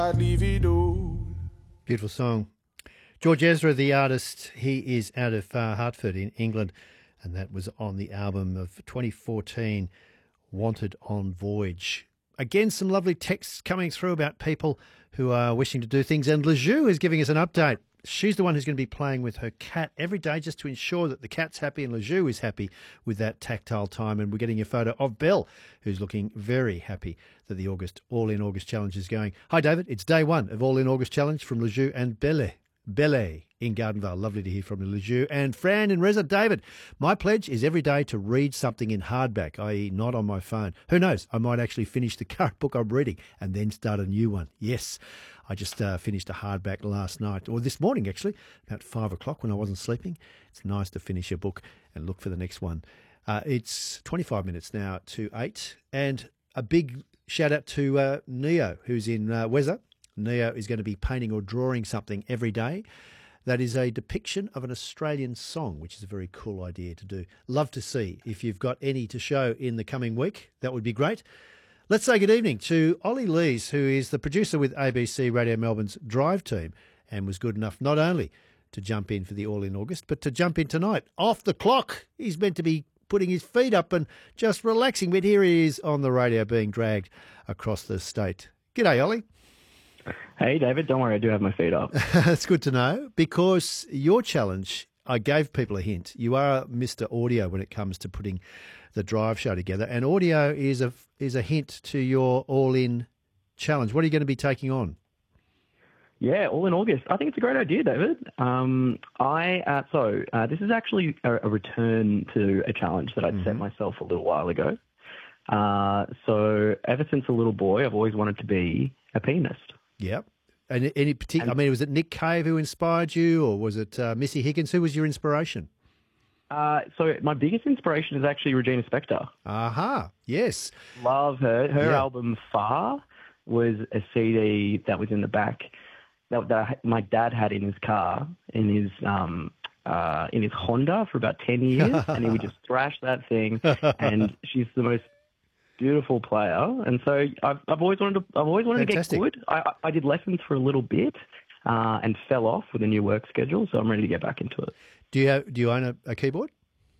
Beautiful song. George Ezra, the artist, he is out of Hartford in England, and that was on the album of 2014, Wanted on Voyage. Again, some lovely texts coming through about people who are wishing to do things, and Lejou is giving us an update. She's the one who's going to be playing with her cat every day just to ensure that the cat's happy and Lejou is happy with that tactile time. And we're getting a photo of Belle, who's looking very happy that the All In August Challenge is going. Hi, David. It's day one of All In August Challenge from Lejou and Belle in Gardenvale. Lovely to hear from Lejou. And Fran and Reza. David, my pledge is every day to read something in hardback, i.e. not on my phone. Who knows? I might actually finish the current book I'm reading and then start a new one. Yes, I just finished a hardback last night, or this morning actually, about 5 o'clock when I wasn't sleeping. It's nice to finish a book and look for the next one. It's 25 minutes now to 8. And a big shout out to Neo, who's in Wezza. Neo is going to be painting or drawing something every day. That is a depiction of an Australian song, which is a very cool idea to do. Love to see if you've got any to show in the coming week. That would be great. Let's say good evening to Ollie Lees, who is the producer with ABC Radio Melbourne's Drive Team and was good enough not only to jump in for the All In August, but to jump in tonight. Off the clock. He's meant to be putting his feet up and just relaxing, but here he is on the radio being dragged across the state. G'day, Ollie. Hey, David, don't worry, I do have my feet up. That's good to know, because your challenge, I gave people a hint. You are Mr. Audio when it comes to putting the Drive show together, and audio is a hint to your All-In challenge. What are you going to be taking on? Yeah, All In August. I think it's a great idea, David. This is actually a return to a challenge that I'd set myself a little while ago. So ever since a little boy, I've always wanted to be a pianist. Yep. And any particular? I mean, was it Nick Cave who inspired you, or was it Missy Higgins? Who was your inspiration? So my biggest inspiration is actually Regina Spektor. Aha, yes. Love her. Her album Far was a CD that was in the back that my dad had in his car, in his Honda for about 10 years, and he would just thrash that thing. And she's the most beautiful player, and so I've always wanted to get good. I did lessons for a little bit and fell off with a new work schedule, so I'm ready to get back into it. Do you own a keyboard?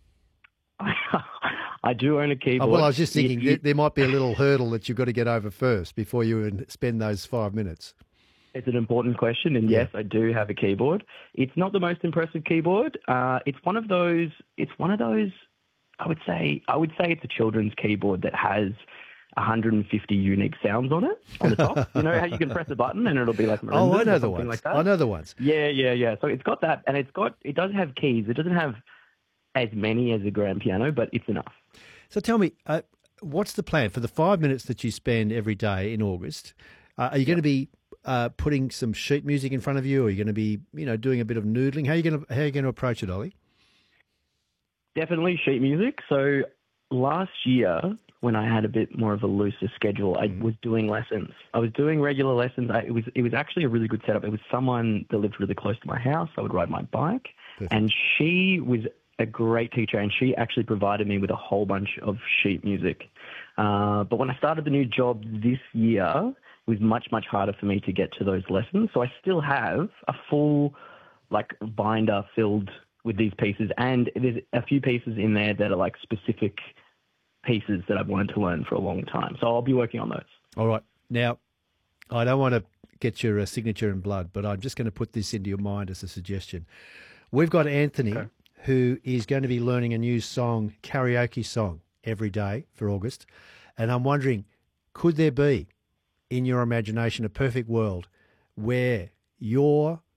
I do own a keyboard. Oh, well, I was just thinking there might be a little hurdle that you've got to get over first before you spend those 5 minutes. It's an important question, and yes, I do have a keyboard. It's not the most impressive keyboard. It's one of those. I would say it's a children's keyboard that has 150 unique sounds on it on the top. You know how you can press a button and it'll be like marimba I know the ones. Like that? I know the ones. Yeah. So it's got that, and it does have keys. It doesn't have as many as a grand piano, but it's enough. So tell me, what's the plan for the 5 minutes that you spend every day in August? Are you going to be putting some sheet music in front of you, or are you going to be, doing a bit of noodling? How are you going to approach it, Ollie? Definitely sheet music. So last year, when I had a bit more of a looser schedule, I was doing lessons. I was doing regular lessons. It was actually a really good setup. It was someone that lived really close to my house. I would ride my bike. Perfect. And she was a great teacher, and she actually provided me with a whole bunch of sheet music. But when I started the new job this year, it was much, much harder for me to get to those lessons. So I still have a full binder filled with these pieces, and there's a few pieces in there that are specific pieces that I've wanted to learn for a long time. So I'll be working on those. All right. Now, I don't want to get your signature in blood, but I'm just going to put this into your mind as a suggestion. We've got Anthony, who is going to be learning a new karaoke song, every day for August. And I'm wondering, could there be, in your imagination, a perfect world where your